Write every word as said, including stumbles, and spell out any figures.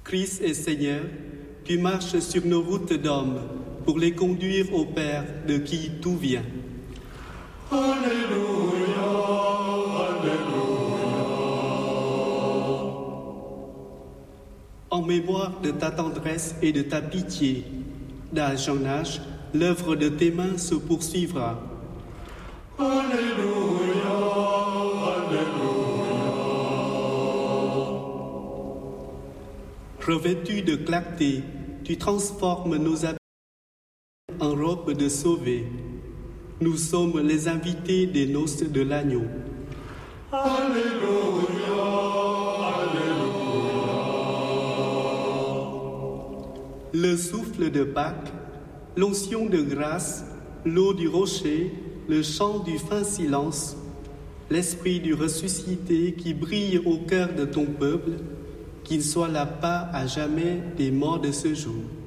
Christ est Seigneur, tu marches sur nos routes d'hommes pour les conduire au Père de qui tout vient. Alléluia, Alléluia. En mémoire de ta tendresse et de ta pitié, d'âge en âge, l'œuvre de tes mains se poursuivra. Alléluia, Alléluia. Revêtu de clarté, tu transformes nos habits en robes de sauvés. Nous sommes les invités des noces de l'agneau. Alléluia, Alléluia. Le souffle de Pâques, l'onction de grâce, l'eau du rocher, le chant du fin silence, l'esprit du ressuscité qui brille au cœur de ton peuple, qu'il soit la part à jamais des morts de ce jour.